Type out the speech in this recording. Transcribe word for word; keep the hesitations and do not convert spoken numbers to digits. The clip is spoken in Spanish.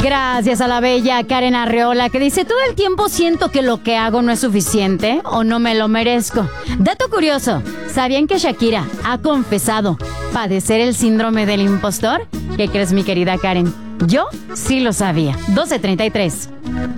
Gracias a la bella Karen Arreola, que dice: todo el tiempo siento que lo que hago no es suficiente o no me lo merezco. Dato curioso, ¿sabían que Shakira ha confesado padecer el síndrome del impostor? ¿Qué crees, mi querida Karen? Yo sí lo sabía. doce treinta y tres.